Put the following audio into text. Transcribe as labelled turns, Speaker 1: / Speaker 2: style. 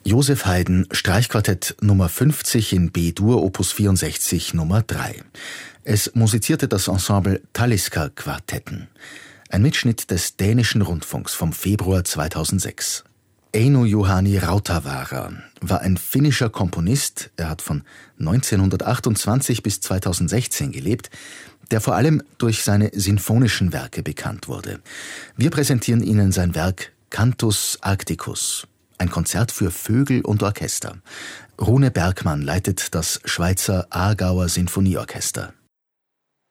Speaker 1: Joseph Haydn, Streichquartett Nummer 50 in B-Dur, Opus 64 Nummer 3. Es musizierte das Ensemble Taliska Quartetten. Ein Mitschnitt des dänischen Rundfunks vom Februar 2006. Eino Juhani Rautavaara war ein finnischer Komponist, er hat von 1928 bis 2016 gelebt, der vor allem durch seine sinfonischen Werke bekannt wurde. Wir präsentieren Ihnen sein Werk Cantus Arcticus, ein Konzert für Vögel und Orchester. Rune Bergmann leitet das Schweizer Aargauer Sinfonieorchester.